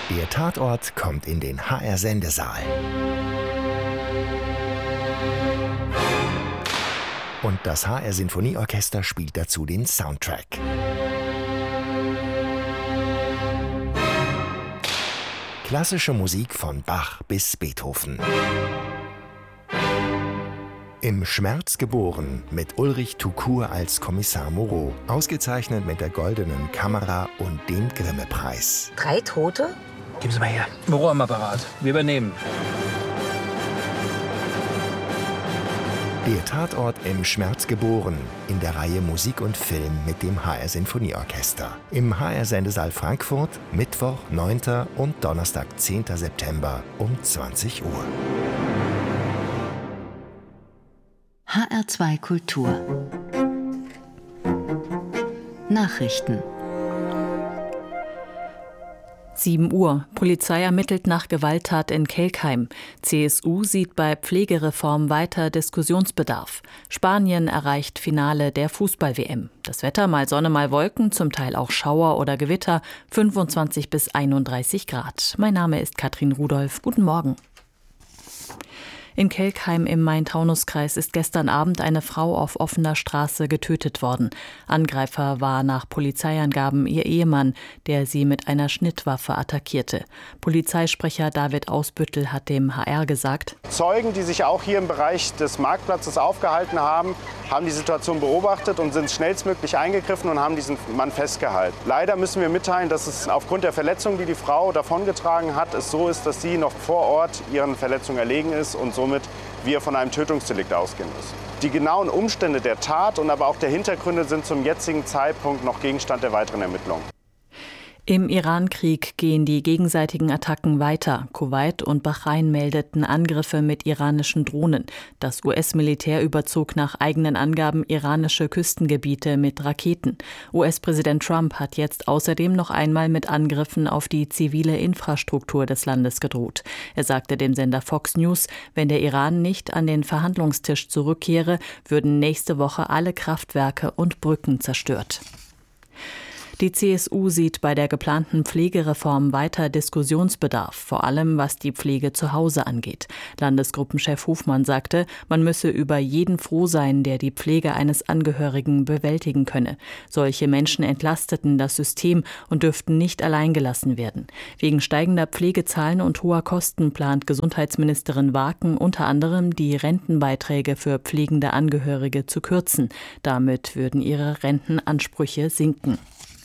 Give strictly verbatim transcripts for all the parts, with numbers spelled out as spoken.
Der Tatort kommt in den H R-Sendesaal. Und das H R-Sinfonieorchester spielt dazu den Soundtrack. Klassische Musik von Bach bis Beethoven. Im Schmerz geboren mit Ulrich Tukur als Kommissar Moreau. Ausgezeichnet mit der Goldenen Kamera und dem Grimme-Preis. Drei Tote? Geben Sie mal her. Moreau am Apparat. Wir übernehmen. Der Tatort im Schmerz geboren in der Reihe Musik und Film mit dem H R-Sinfonieorchester. Im H R-Sendesaal Frankfurt, Mittwoch, neunten und Donnerstag, zehnten September um zwanzig Uhr. H R zwei Kultur. Nachrichten. sieben Uhr. Polizei ermittelt nach Gewalttat in Kelkheim. C S U sieht bei Pflegereform weiter Diskussionsbedarf. Spanien erreicht Finale der Fußball-W M. Das Wetter mal Sonne, mal Wolken, zum Teil auch Schauer oder Gewitter, fünfundzwanzig bis einunddreißig Grad. Mein Name ist Katrin Rudolph. Guten Morgen. In Kelkheim im Main-Taunus-Kreis ist gestern Abend eine Frau auf offener Straße getötet worden. Angreifer war nach Polizeiangaben ihr Ehemann, der sie mit einer Schnittwaffe attackierte. Polizeisprecher David Ausbüttel hat dem H R gesagt: Zeugen, die sich auch hier im Bereich des Marktplatzes aufgehalten haben, haben die Situation beobachtet und sind schnellstmöglich eingegriffen und haben diesen Mann festgehalten. Leider müssen wir mitteilen, dass es aufgrund der Verletzung, die die Frau davongetragen hat, es so ist, dass sie noch vor Ort ihren Verletzungen erlegen ist und somit wir von einem Tötungsdelikt ausgehen müssen. Die genauen Umstände der Tat und aber auch der Hintergründe sind zum jetzigen Zeitpunkt noch Gegenstand der weiteren Ermittlungen. Im Iran-Krieg gehen die gegenseitigen Attacken weiter. Kuwait und Bahrain meldeten Angriffe mit iranischen Drohnen. Das U S-Militär überzog nach eigenen Angaben iranische Küstengebiete mit Raketen. U S-Präsident Trump hat jetzt außerdem noch einmal mit Angriffen auf die zivile Infrastruktur des Landes gedroht. Er sagte dem Sender Fox News, wenn der Iran nicht an den Verhandlungstisch zurückkehre, würden nächste Woche alle Kraftwerke und Brücken zerstört. Die C S U sieht bei der geplanten Pflegereform weiter Diskussionsbedarf, vor allem was die Pflege zu Hause angeht. Landesgruppenchef Hofmann sagte, man müsse über jeden froh sein, der die Pflege eines Angehörigen bewältigen könne. Solche Menschen entlasteten das System und dürften nicht alleingelassen werden. Wegen steigender Pflegezahlen und hoher Kosten plant Gesundheitsministerin Waaken unter anderem, die Rentenbeiträge für pflegende Angehörige zu kürzen. Damit würden ihre Rentenansprüche sinken.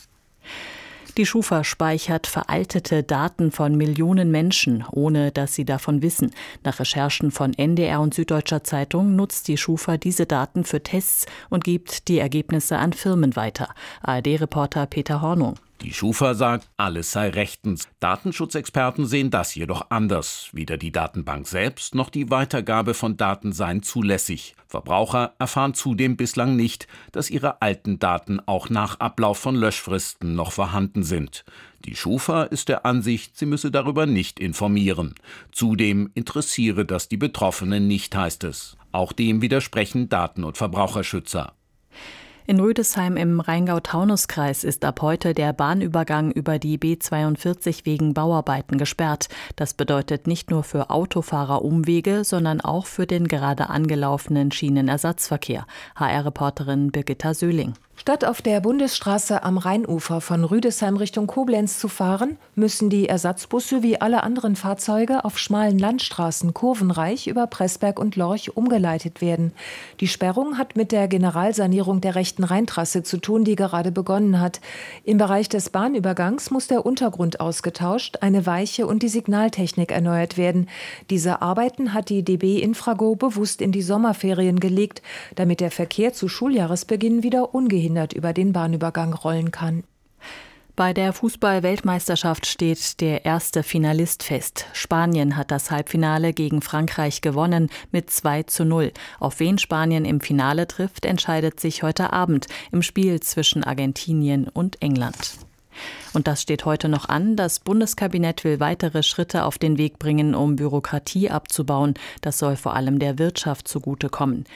Die Schufa speichert veraltete Daten von Millionen Menschen, ohne dass sie davon wissen. Nach Recherchen von N D R und Süddeutscher Zeitung nutzt die Schufa diese Daten für Tests und gibt die Ergebnisse an Firmen weiter. A R D-Reporter Peter Hornung. Die Schufa sagt, alles sei rechtens. Datenschutzexperten sehen das jedoch anders. Weder die Datenbank selbst noch die Weitergabe von Daten seien zulässig. Verbraucher erfahren zudem bislang nicht, dass ihre alten Daten auch nach Ablauf von Löschfristen noch vorhanden sind. Die Schufa ist der Ansicht, sie müsse darüber nicht informieren. Zudem interessiere das die Betroffenen nicht, heißt es. Auch dem widersprechen Daten- und Verbraucherschützer. In Rüdesheim im Rheingau-Taunus-Kreis ist ab heute der Bahnübergang über die B zweiundvierzig wegen Bauarbeiten gesperrt. Das bedeutet nicht nur für Autofahrer Umwege, sondern auch für den gerade angelaufenen Schienenersatzverkehr. H R-Reporterin Birgitta Söhling. Statt auf der Bundesstraße am Rheinufer von Rüdesheim Richtung Koblenz zu fahren, müssen die Ersatzbusse wie alle anderen Fahrzeuge auf schmalen Landstraßen kurvenreich über Pressberg und Lorch umgeleitet werden. Die Sperrung hat mit der Generalsanierung der rechten Rheintrasse zu tun, die gerade begonnen hat. Im Bereich des Bahnübergangs muss der Untergrund ausgetauscht, eine Weiche und die Signaltechnik erneuert werden. Diese Arbeiten hat die D B Infrago bewusst in die Sommerferien gelegt, damit der Verkehr zu Schuljahresbeginn wieder ungehindert über den Bahnübergang rollen kann. Bei der Fußball-Weltmeisterschaft steht der erste Finalist fest. Spanien hat das Halbfinale gegen Frankreich gewonnen mit zwei zu null. Auf wen Spanien im Finale trifft, entscheidet sich heute Abend im Spiel zwischen Argentinien und England. Und das steht heute noch an. Das Bundeskabinett will weitere Schritte auf den Weg bringen, um Bürokratie abzubauen. Das soll vor allem der Wirtschaft zugutekommen.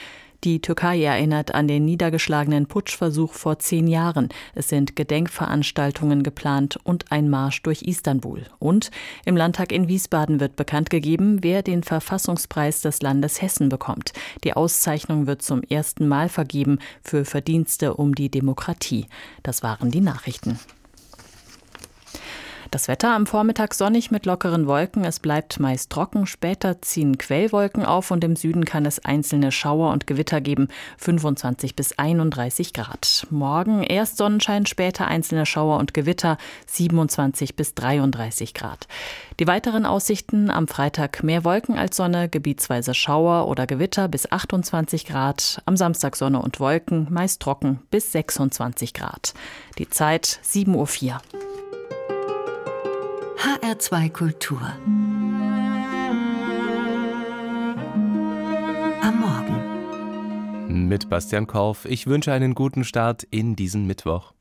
Die Türkei erinnert an den niedergeschlagenen Putschversuch vor zehn Jahren. Es sind Gedenkveranstaltungen geplant und ein Marsch durch Istanbul. Und im Landtag in Wiesbaden wird bekannt gegeben, wer den Verfassungspreis des Landes Hessen bekommt. Die Auszeichnung wird zum ersten Mal vergeben für Verdienste um die Demokratie. Das waren die Nachrichten. Das Wetter am Vormittag sonnig mit lockeren Wolken. Es bleibt meist trocken. Später ziehen Quellwolken auf und im Süden kann es einzelne Schauer und Gewitter geben. fünfundzwanzig bis einunddreißig Grad. Morgen erst Sonnenschein, später einzelne Schauer und Gewitter. siebenundzwanzig bis dreiunddreißig Grad. Die weiteren Aussichten: am Freitag mehr Wolken als Sonne, gebietsweise Schauer oder Gewitter bis achtundzwanzig Grad. Am Samstag Sonne und Wolken, meist trocken bis sechsundzwanzig Grad. Die Zeit sieben Uhr vier. H R zwei Kultur. Am Morgen. Mit Bastian Korf. Ich wünsche einen guten Start in diesen Mittwoch.